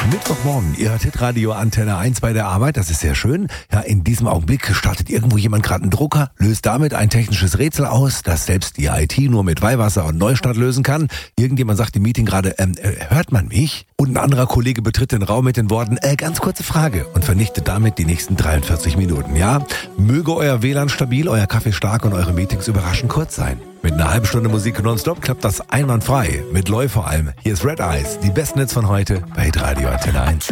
Mittwochmorgen, ihr hört Hitradio Antenne 1 bei der Arbeit, das ist sehr schön. Ja, in diesem Augenblick startet irgendwo jemand gerade einen Drucker, löst damit ein technisches Rätsel aus, das selbst die IT nur mit Weihwasser und Neustart lösen kann. Irgendjemand sagt im Meeting gerade, hört man mich? Und ein anderer Kollege betritt den Raum mit den Worten, ganz kurze Frage und vernichtet damit die nächsten 43 Minuten. Ja, möge euer WLAN stabil, euer Kaffee stark und eure Meetings überraschend kurz sein. Mit einer halben Stunde Musik nonstop klappt das einwandfrei. Mit Loi vor allem. Hier ist Red Eyes, die besten Hits von heute bei Hitradio Antenne 1.